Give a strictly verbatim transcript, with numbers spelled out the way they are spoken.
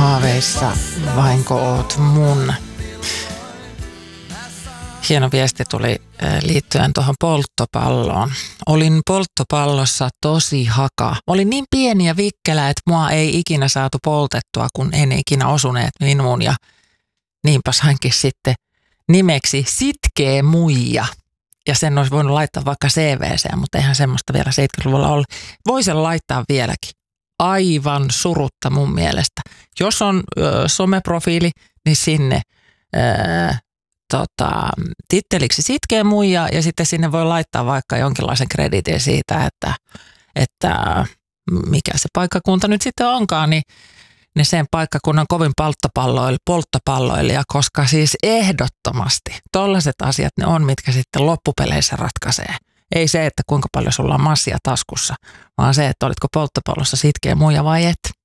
haaveissa, vainko oot mun? Hieno viesti tuli liittyen tuohon polttopalloon. Olin polttopallossa tosi haka. Olin niin pieni ja vikkelä, että mua ei ikinä saatu poltettua, kun en ikinä osuneet minuun. Ja niinpä sainkin sitten nimeksi Sitkeä muija. Ja sen olisi voinut laittaa vaikka C V:seen, mutta eihän semmoista vielä seitsemänkymmentäluvulla ollut. Voi sen laittaa vieläkin. Aivan surutta mun mielestä. Jos on ö, someprofiili, niin sinne ö, tota, titteliksi Sitkeä muija ja sitten sinne voi laittaa vaikka jonkinlaisen kreditin siitä, että, että mikä se paikkakunta nyt sitten onkaan, niin, niin sen paikkakunnan kovin polttopalloilija, polttopalloilija, koska siis ehdottomasti tollaiset asiat ne on, mitkä sitten loppupeleissä ratkaisee. Ei se, että kuinka paljon sulla on massia taskussa, vaan se, että olitko polttopallossa sitkeä muija vai et.